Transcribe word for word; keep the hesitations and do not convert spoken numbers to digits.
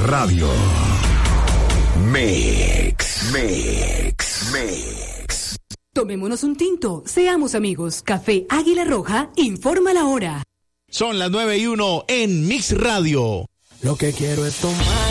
Radio. Mix, Mix, Mix. Tomémonos un tinto, seamos amigos. Café Águila Roja informa la hora. Son las nueve y uno en Mix Radio. Lo que quiero es tomar